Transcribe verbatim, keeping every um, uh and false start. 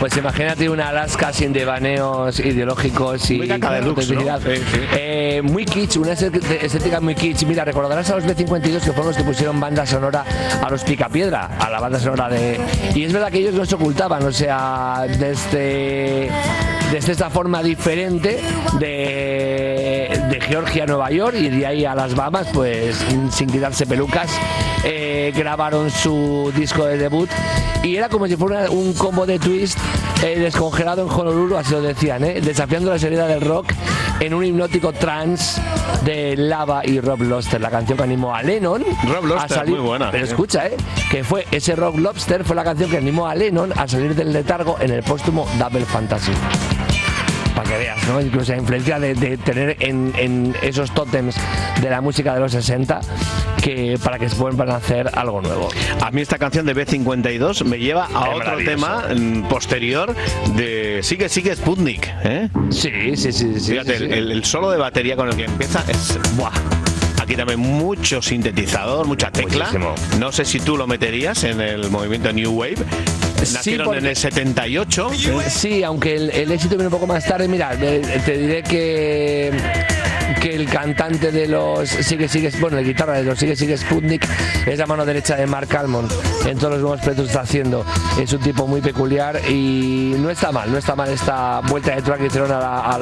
Pues imagínate una Alaska sin devaneos ideológicos y muy caca de lux, ¿no? Sí, sí. Eh, muy kitsch, una estética muy kitsch. Mira, recordarás a los B cincuenta y dos que fueron los que pusieron banda sonora a los Picapiedra, a la banda sonora de... Y es verdad que ellos no se ocultaban, o sea, desde, desde esta forma diferente de, de Georgia a Nueva York y de ahí a las Bahamas, pues sin quitarse pelucas, eh, grabaron su disco de debut y era como si fuera un combo de twist eh, descongelado en Honolulu, así lo decían, ¿eh? Desafiando la seriedad del rock en un hipnótico trance de Lava y Rob Lobster, la canción que animó a Lennon Rob Lobster, a salir, muy buena. pero escucha, ¿eh? Que fue ese Rob Lobster fue la canción que animó a Lennon a salir del letargo en el póstumo Double Fantasy. Para que veas, ¿no? Incluso la influencia de, de tener en, en esos tótems de la música de los sesenta que para que se vuelvan a hacer algo nuevo. A mí esta canción de B cincuenta y dos me lleva a es otro tema posterior de Sigue Sigue Sputnik, ¿eh? Sí, sí, sí, sí. Fíjate, sí, sí. El, el solo de batería con el que empieza es... ¡buah! Aquí también mucho sintetizador, mucha tecla. Muchísimo. No sé si tú lo meterías en el movimiento New Wave. Nacieron sí, porque, en el setenta y ocho. Sí, aunque el, el éxito viene un poco más tarde. Mira, te diré que que el cantante de los Sigue Sigue, bueno, la guitarra de los Sigue Sigue Sputnik es la mano derecha de Mark Almond en todos los nuevos proyectos que está haciendo. Es un tipo muy peculiar y no está mal, no está mal esta vuelta de track que hicieron a la, a